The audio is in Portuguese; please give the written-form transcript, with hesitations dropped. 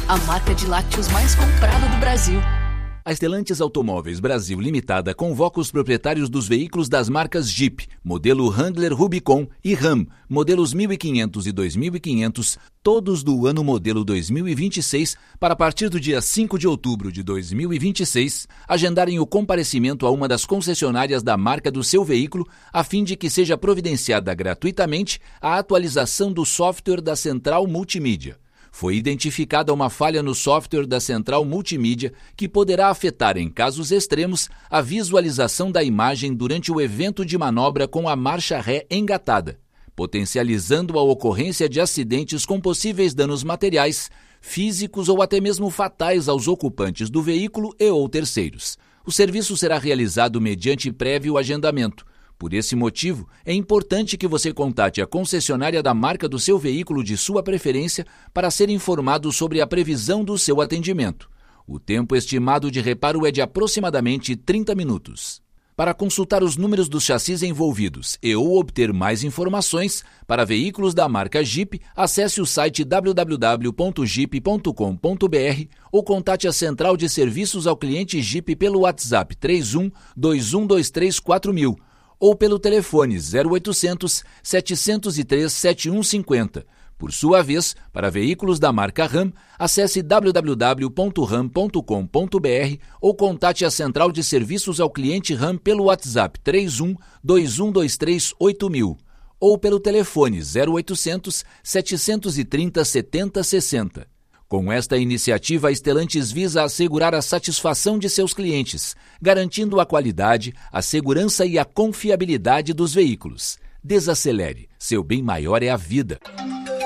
a marca de lácteos mais comprada do Brasil. A Stellantis Automóveis Brasil Limitada convoca os proprietários dos veículos das marcas Jeep, modelo Wrangler Rubicon e Ram, modelos 1500 e 2500, todos do ano modelo 2026, para a partir do dia 5 de outubro de 2026, agendarem o comparecimento a uma das concessionárias da marca do seu veículo, a fim de que seja providenciada gratuitamente a atualização do software da Central Multimídia. Foi identificada uma falha no software da Central Multimídia que poderá afetar, em casos extremos, a visualização da imagem durante o evento de manobra com a marcha ré engatada, potencializando a ocorrência de acidentes com possíveis danos materiais, físicos ou até mesmo fatais aos ocupantes do veículo e ou terceiros. O serviço será realizado mediante prévio agendamento. Por esse motivo, é importante que você contate a concessionária da marca do seu veículo de sua preferência para ser informado sobre a previsão do seu atendimento. O tempo estimado de reparo é de aproximadamente 30 minutos. Para consultar os números dos chassis envolvidos e ou obter mais informações para veículos da marca Jeep, acesse o site www.jeep.com.br ou contate a Central de Serviços ao Cliente Jeep pelo WhatsApp 31 2123 4000. Ou pelo telefone 0800 703 7150. Por sua vez, para veículos da marca Ram, acesse www.ram.com.br ou contate a Central de Serviços ao Cliente Ram pelo WhatsApp 31 2123 8000 ou pelo telefone 0800 730 7060. Com esta iniciativa, a Stellantis visa assegurar a satisfação de seus clientes, garantindo a qualidade, a segurança e a confiabilidade dos veículos. Desacelere, seu bem maior é a vida.